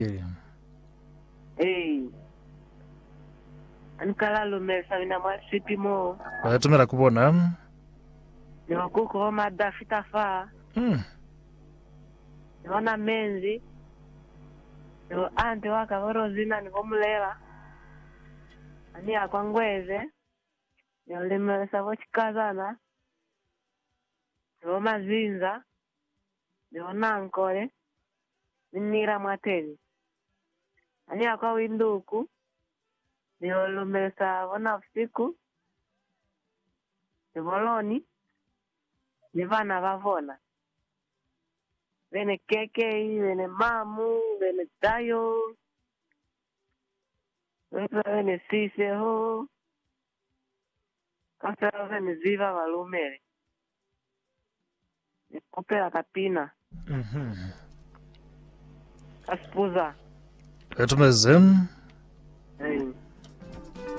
Ankala lumesa wina mwasipimo. Tumera kubona. Nyo kuko madafita fa. Nyo menzi. Nyo ante waka vorozina nikomulela. Ani akwangweze. Nyo limesa vochikazana. Nyo mazinza. Nyo nankole. Ninira mwateni. Ani akwa winduku. Nyo lumesa vona usiku. Nivoloni. Nivana vavona. Vene keke, vene mamu, vene tayo. Vene sise ho. Kasa vene ziva valumere. Nikopela kapina. Kaspuza. Tumezem.